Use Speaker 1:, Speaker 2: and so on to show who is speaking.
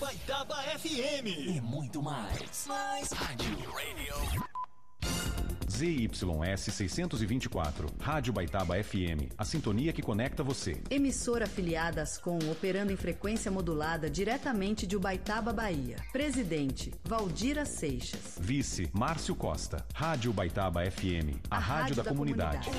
Speaker 1: Baitaba FM e muito mais. Mais rádio.
Speaker 2: ZYS 624, Rádio Baitaba FM, a sintonia que conecta você.
Speaker 3: Emissora afiliada Ascom, operando em frequência modulada diretamente de Ubaitaba, Bahia. Presidente, Valdira Seixas.
Speaker 2: Vice, Márcio Costa. Rádio Baitaba FM, a rádio da comunidade.